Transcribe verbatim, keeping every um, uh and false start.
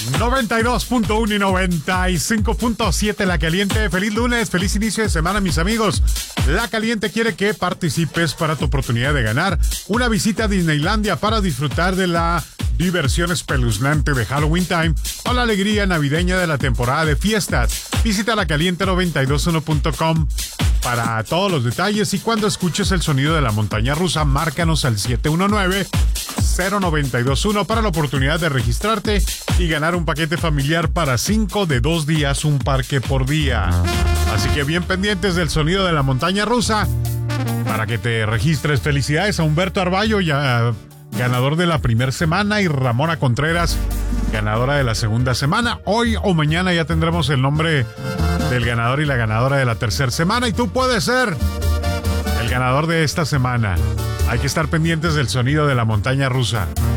noventa y dos punto uno y noventa y cinco punto siete La Caliente. Feliz lunes, feliz inicio de semana, mis amigos. La Caliente quiere que participes para tu oportunidad de ganar una visita a Disneylandia para disfrutar de la diversión espeluznante de Halloween Time o la alegría navideña de la temporada de fiestas. Visita la caliente noventa y dos punto uno punto com para todos los detalles, y cuando escuches el sonido de la montaña rusa, márcanos al siete uno nueve, cero nueve dos uno para la oportunidad de registrarte y ganar un paquete familiar para cinco de dos días, un parque por día. Así que bien pendientes del sonido de la montaña rusa para que te registres. Felicidades a Humberto Arballo, ya ganador de la primera semana, y Ramona Contreras, ganadora de la segunda semana. Hoy o mañana ya tendremos el nombre del ganador y la ganadora de la tercera semana, y tú puedes ser el ganador de esta semana. Hay que estar pendientes del sonido de la montaña rusa.